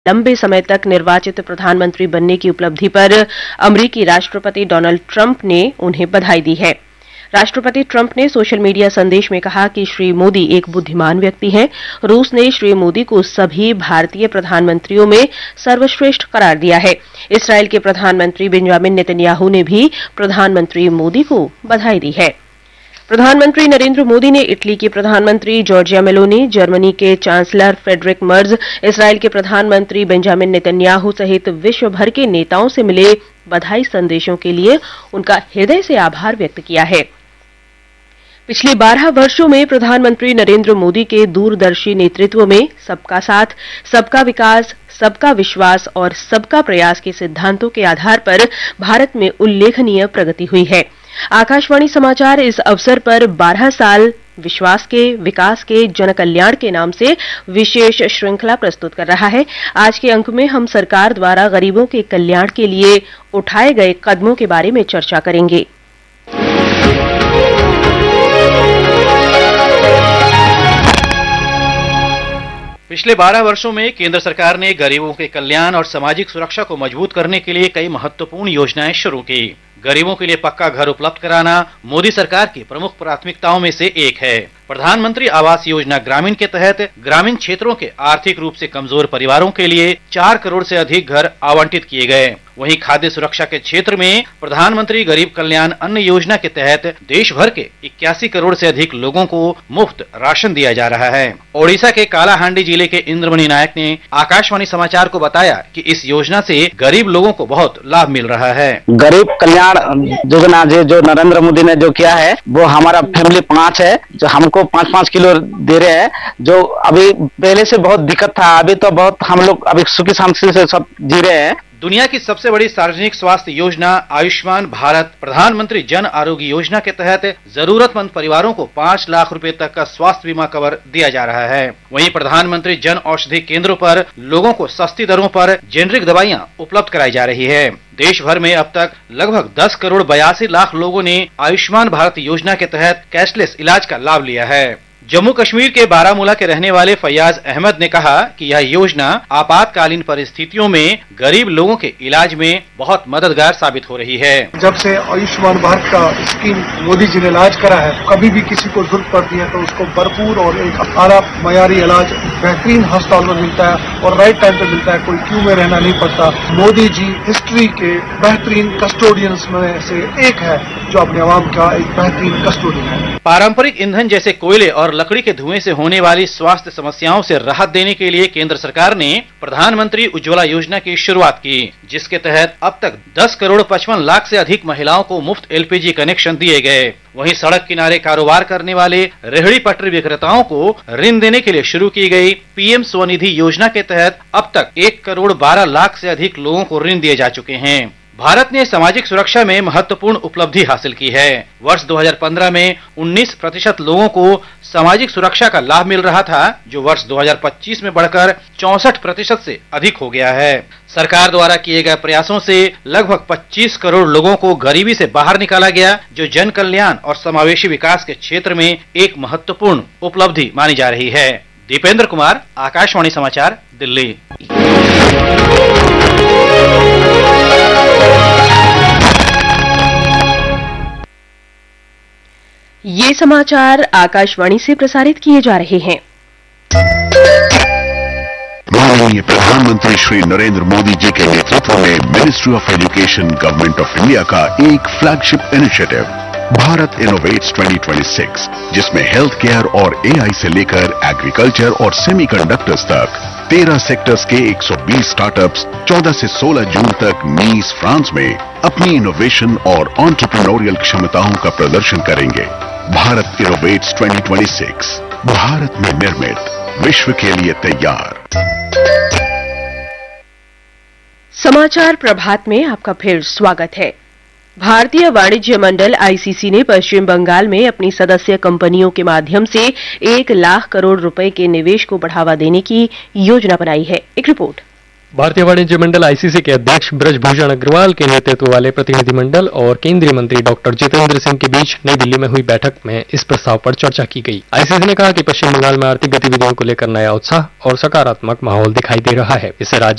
लंबे समय तक निर्वाचित प्रधानमंत्री बनने की उपलब्धि पर अमेरिकी राष्ट्रपति डोनाल्ड ट्रंप ने उन्हें बधाई दी है। राष्ट्रपति ट्रंप ने सोशल मीडिया संदेश में कहा कि श्री मोदी एक बुद्धिमान व्यक्ति हैं। रूस ने श्री मोदी को सभी भारतीय प्रधानमंत्रियों में सर्वश्रेष्ठ करार दिया है। इस्राएल के प्रधानमंत्री बेंजामिन नेतन्याहू ने भी प्रधानमंत्री मोदी को बधाई दी है। प्रधानमंत्री नरेंद्र मोदी ने इटली के प्रधानमंत्री जॉर्जिया मेलोनी, जर्मनी के चांसलर फ्रेडरिक मर्ज, इस्राएल के प्रधानमंत्री बेंजामिन नेतन्याहू सहित विश्व भर के नेताओं से मिले बधाई संदेशों के लिए उनका हृदय से आभार व्यक्त किया है। पिछले 12 वर्षों में प्रधानमंत्री नरेंद्र मोदी के दूरदर्शी नेतृत्व में सबका साथ, सबका विकास, सबका विश्वास और सबका प्रयास के सिद्धांतों के आधार पर भारत में उल्लेखनीय प्रगति हुई है। आकाशवाणी समाचार इस अवसर पर 12 साल विश्वास के, विकास के, जन कल्याण के नाम से विशेष श्रृंखला प्रस्तुत कर रहा है। आज के अंक में हम सरकार द्वारा गरीबों के कल्याण के लिए उठाए गए कदमों के बारे में चर्चा करेंगे। पिछले 12 वर्षों में केंद्र सरकार ने गरीबों के कल्याण और सामाजिक सुरक्षा को मजबूत करने के लिए कई महत्वपूर्ण योजनाएं शुरू की। गरीबों के लिए पक्का घर उपलब्ध कराना मोदी सरकार की प्रमुख प्राथमिकताओं में से एक है। प्रधानमंत्री आवास योजना ग्रामीण के तहत ग्रामीण क्षेत्रों के आर्थिक रूप से कमजोर परिवारों के लिए 4 करोड़ से अधिक घर आवंटित किए गए। वहीं खाद्य सुरक्षा के क्षेत्र में प्रधानमंत्री गरीब कल्याण अन्न योजना के तहत देश भर के 81 करोड़ से अधिक लोगों को मुफ्त राशन दिया जा रहा है। ओडिशा के कालाहांडी जिले के इंद्रमणि नायक ने आकाशवाणी समाचार को बताया कि इस योजना से गरीब लोगों को बहुत लाभ मिल रहा है। गरीब कल्याण योजना जो नरेंद्र मोदी ने जो किया है, वो हमारा फैमिली 5 है, जो हमको 5-5 किलो दे रहे हैं। जो अभी पहले से बहुत दिक्कत था, अभी तो बहुत हम लोग अभी सुखी शांति से सब जी रहे हैं। दुनिया की सबसे बड़ी सार्वजनिक स्वास्थ्य योजना आयुष्मान भारत प्रधानमंत्री जन आरोग्य योजना के तहत जरूरतमंद परिवारों को 5 लाख रुपए तक का स्वास्थ्य बीमा कवर दिया जा रहा है। वहीं प्रधानमंत्री जन औषधि केंद्रों पर लोगों को सस्ती दरों पर जेनरिक दवाइयां उपलब्ध कराई जा रही है। देश भर में अब तक लगभग 10 करोड़ 82 लाख लोगों ने आयुष्मान भारत योजना के तहत कैशलेस इलाज का लाभ लिया है। जम्मू कश्मीर के बारामूला के रहने वाले फैयाज अहमद ने कहा कि यह योजना आपातकालीन परिस्थितियों में गरीब लोगों के इलाज में बहुत मददगार साबित हो रही है। जब से आयुष्मान भारत का स्कीम मोदी जी ने इलाज करा है, कभी भी किसी को जरूरत पड़ती है तो उसको भरपूर और एक आला मयारी इलाज बेहतरीन अस्पताल में मिलता है और राइट टाइम पे मिलता है। कोई क्यू में रहना नहीं पड़ता। मोदी जी हिस्ट्री के बेहतरीन कस्टोडियंस में से एक है, जो अपने आवाम का एक बेहतरीन कस्टोडियन है। पारंपरिक ईंधन जैसे कोयले और लकड़ी के धुएं से होने वाली स्वास्थ्य समस्याओं से राहत देने के लिए केंद्र सरकार ने प्रधानमंत्री उज्ज्वला योजना की शुरुआत की, जिसके तहत अब तक 10 करोड़ 55 लाख से अधिक महिलाओं को मुफ्त एलपीजी कनेक्शन दिए गए। वहीं सड़क किनारे कारोबार करने वाले रेहड़ी पटरी विक्रेताओं को ऋण देने के लिए शुरू की गई पीएम स्वनिधि योजना के तहत अब तक 1 करोड़ 12 लाख से अधिक लोगों को ऋण दिए जा चुके हैं। भारत ने सामाजिक सुरक्षा में महत्वपूर्ण उपलब्धि हासिल की है। वर्ष 2015 में 19% लोगों को सामाजिक सुरक्षा का लाभ मिल रहा था, जो वर्ष 2025 में बढ़कर 64% से अधिक हो गया है। सरकार द्वारा किए गए प्रयासों से लगभग 25 करोड़ लोगों को गरीबी से बाहर निकाला गया, जो जन कल्याण और समावेशी विकास के क्षेत्र में एक महत्वपूर्ण उपलब्धि मानी जा रही है। दीपेंद्र कुमार, आकाशवाणी समाचार, दिल्ली। ये समाचार आकाशवाणी से प्रसारित किए जा रहे हैं। माननीय प्रधानमंत्री श्री नरेंद्र मोदी जी के नेतृत्व में ministry of education government of India का एक फ्लैगशिप इनिशिएटिव भारत इनोवेट्स 2026, जिसमें हेल्थ केयर और एआई से लेकर एग्रीकल्चर और सेमीकंडक्टर्स तक 13 सेक्टर्स के 120 स्टार्टअप्स 14 से 16 जून तक नीस, फ्रांस में अपनी इनोवेशन और एंटरप्रेन्योरियल क्षमताओं का प्रदर्शन करेंगे। भारत इनोवेट्स 2026, भारत में निर्मित, विश्व के लिए तैयार। समाचार प्रभात में आपका फिर स्वागत है। भारतीय वाणिज्य मंडल आईसीसी ने पश्चिम बंगाल में अपनी सदस्य कंपनियों के माध्यम से 1 लाख करोड़ रुपए के निवेश को बढ़ावा देने की योजना बनाई है। एक रिपोर्ट। भारतीय वाणिज्य मंडल आईसीसी के अध्यक्ष ब्रजभूषण अग्रवाल के नेतृत्व वाले प्रतिनिधिमंडल और केंद्रीय मंत्री डॉक्टर जितेंद्र सिंह के बीच नई दिल्ली में हुई बैठक में इस प्रस्ताव पर चर्चा की गई। आईसीसी ने कहा कि पश्चिम बंगाल में आर्थिक गतिविधियों को लेकर नया उत्साह और सकारात्मक माहौल दिखाई दे रहा है। इससे राज्य